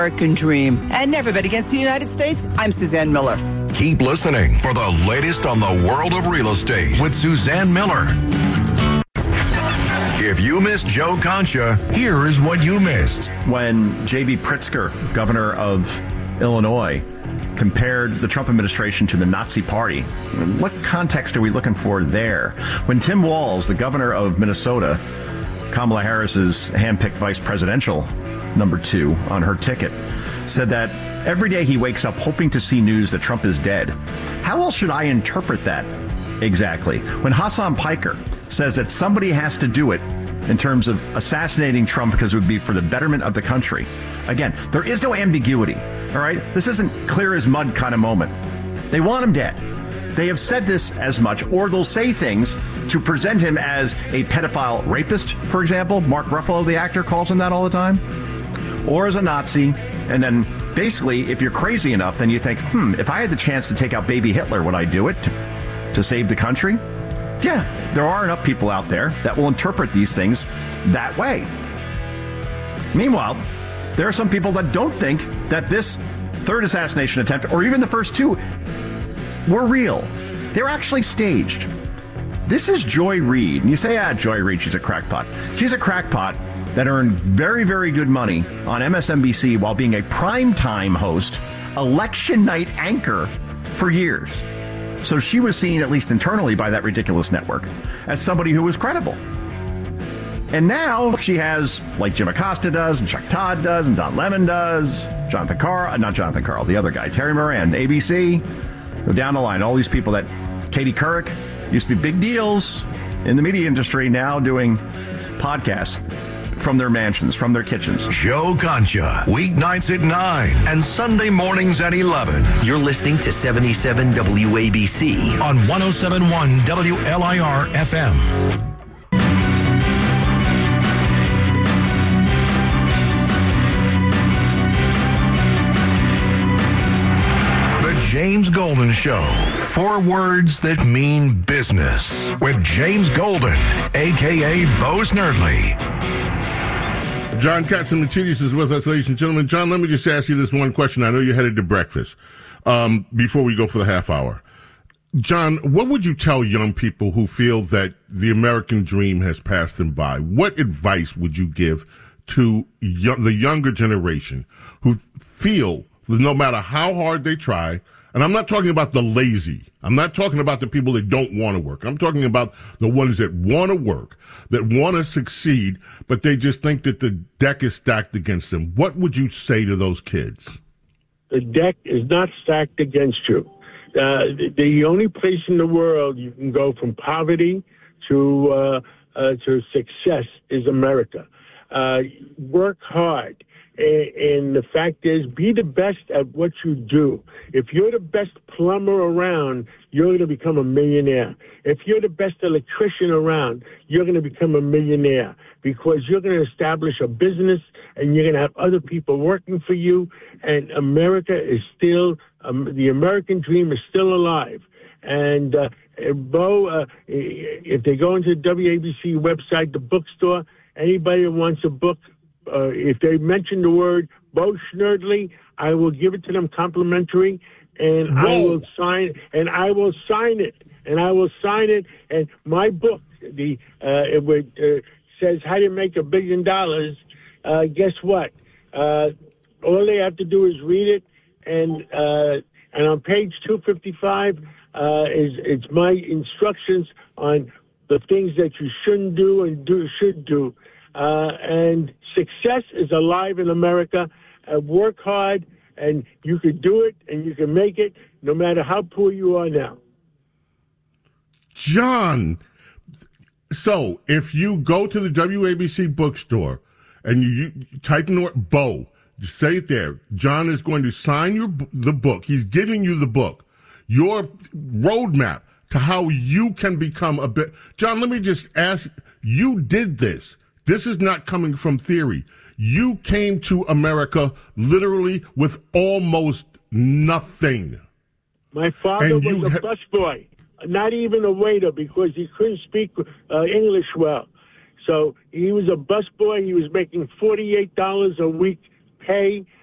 American dream. And never bet against the United States. I'm Suzanne Miller. Keep listening for the latest on the world of real estate with Suzanne Miller. If you missed Joe Concha, here is what you missed. When J.B. Pritzker, governor of Illinois, compared the Trump administration to the Nazi Party, what context are we looking for there? When Tim Walz, the governor of Minnesota, Kamala Harris's handpicked vice presidential number 2 on her ticket, said that every day he wakes up hoping to see news that Trump is dead. How else should I interpret that exactly? When Hassan Piker says that somebody has to do it in terms of assassinating Trump because it would be for the betterment of the country. Again, there is no ambiguity, all right? This isn't clear as mud kind of moment. They want him dead. They have said this as much, or they'll say things to present him as a pedophile rapist, for example. Mark Ruffalo, the actor, calls him that all the time. Or as a Nazi. And then basically, if you're crazy enough, then you think, if I had the chance to take out baby Hitler, would I do it to save the country? Yeah, there are enough people out there that will interpret these things that way. Meanwhile, there are some people that don't think that this third assassination attempt, or even the first 2, were real. They're actually staged. This is Joy Reid. And you say, Joy Reid, she's a crackpot. She's a crackpot that earned very, very good money on MSNBC while being a primetime host, election night anchor for years. So she was seen, at least internally, by that ridiculous network as somebody who was credible. And now she has, like Jim Acosta does, and Chuck Todd does, and Don Lemon does, not Jonathan Karl, the other guy, Terry Moran, ABC, go down the line, all these people that Katie Couric used to be big deals in the media industry, now doing podcasts from their mansions, from their kitchens. Joe Concha, weeknights at 9 and Sunday mornings at 11. You're listening to 77 WABC on 107.1 WLIR FM. James Golden Show. 4 words that mean business with James Golden, a.k.a. Bo Snerdley. John Catsimatidis is with us, ladies and gentlemen. John, let me just ask you this one question. I know you're headed to breakfast before we go for the half hour. John, what would you tell young people who feel that the American dream has passed them by? What advice would you give to the younger generation who feel that no matter how hard they try, and I'm not talking about the lazy. I'm not talking about the people that don't want to work. I'm talking about the ones that want to work, that want to succeed, but they just think that the deck is stacked against them. What would you say to those kids? The deck is not stacked against you. The only place in the world you can go from poverty to success is America. Work hard. And the fact is, be the best at what you do. If you're the best plumber around, you're going to become a millionaire. If you're the best electrician around, you're going to become a millionaire because you're going to establish a business and you're going to have other people working for you. And America is still, the American dream is still alive. And Bo, if they go into the WABC website, the bookstore, anybody that wants a book, if they mention the word Bo Snerdley, I will give it to them complimentary, and I will sign it. And my book, says How to Make $1 Billion. Guess what? All they have to do is read it, and on page 255 it's my instructions on the things that you shouldn't do and should do. And success is alive in America. Work hard, and you can do it, and you can make it, no matter how poor you are now. John, so if you go to the WABC bookstore and you type in the word Bo, just say it there. John is going to sign the book. He's giving you the book, your roadmap to how you can become a bit. John, let me just ask, you did this. This is not coming from theory. You came to America literally with almost nothing. My father was a busboy, not even a waiter, because he couldn't speak English well. So he was a busboy. He was making $48 a week pay,